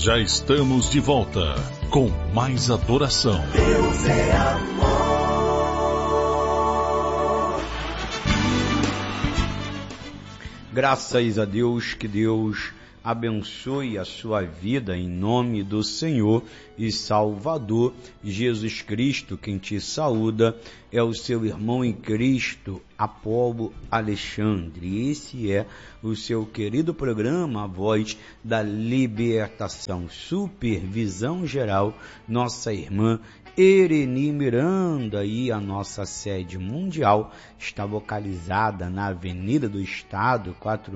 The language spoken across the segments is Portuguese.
Já estamos de volta com mais adoração. Deus é amor. Graças a Deus, que Deus abençoe a sua vida em nome do Senhor e Salvador Jesus Cristo. Quem te saúda é o seu irmão em Cristo, Apolo Alexandre. Esse é o seu querido programa, A Voz da Libertação. Supervisão geral, nossa irmã Ereni Miranda, e a nossa sede mundial está localizada na Avenida do Estado,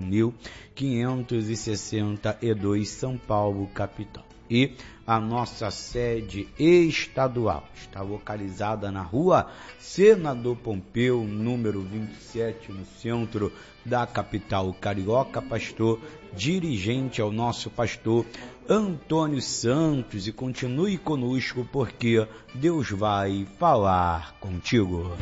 4562, São Paulo, capital. E a nossa sede estadual está localizada na Rua Senador Pompeu, número 27, no centro da capital carioca. Pastor dirigente é o nosso pastor Antônio Santos, e continue conosco porque Deus vai falar contigo.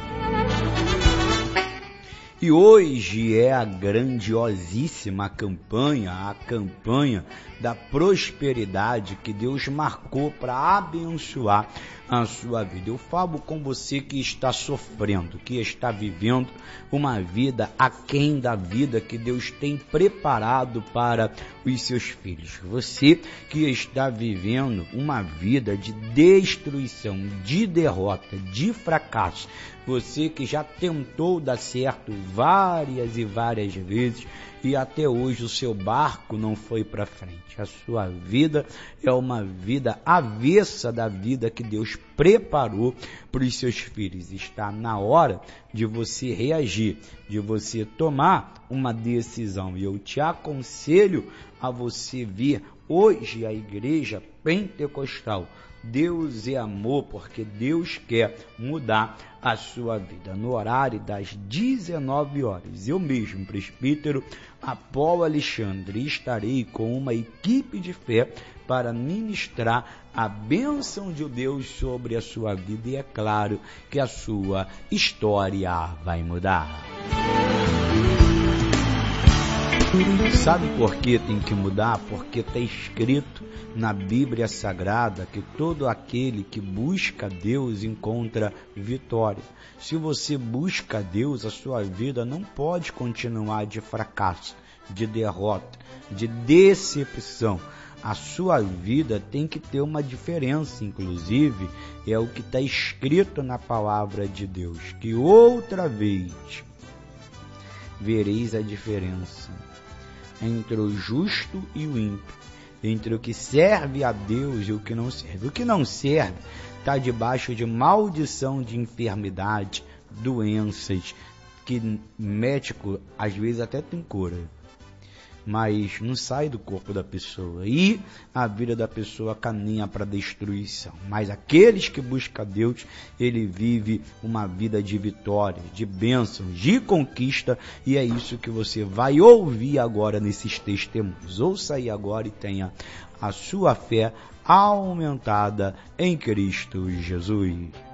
E hoje é a grandiosíssima campanha, a campanha da prosperidade que Deus marcou para abençoar a sua vida. Eu falo com você que está sofrendo, que está vivendo uma vida aquém da vida que Deus tem preparado para os seus filhos. Você que está vivendo uma vida de destruição, de derrota, de fracasso. Você que já tentou dar certo várias e várias vezes e até hoje o seu barco não foi para frente. A sua vida é uma vida avessa da vida que Deus preparou para os seus filhos. Está na hora de você reagir, de você tomar uma decisão. E eu te aconselho a você vir hoje à igreja pentecostal. Deus é amor, porque Deus quer mudar a sua vida. No horário das 19 horas, eu mesmo, presbítero Apolo Alexandre, estarei com uma equipe de fé para ministrar a bênção de Deus sobre a sua vida, e é claro que a sua história vai mudar. Sabe por que tem que mudar? Porque está escrito na Bíblia Sagrada que todo aquele que busca Deus encontra vitória. Se você busca Deus, a sua vida não pode continuar de fracasso, de derrota, de decepção. A sua vida tem que ter uma diferença, inclusive é o que está escrito na palavra de Deus, que outra vez vereis a diferença entre o justo e o ímpio, entre o que serve a Deus e o que não serve. O que não serve está debaixo de maldição, de enfermidade, doenças, que médico às vezes até tem cura, mas não sai do corpo da pessoa, e a vida da pessoa caminha para a destruição. Mas aqueles que buscam Deus, ele vive uma vida de vitória, de bênção, de conquista, e é isso que você vai ouvir agora nesses testemunhos. Ouça aí agora e tenha a sua fé aumentada em Cristo Jesus.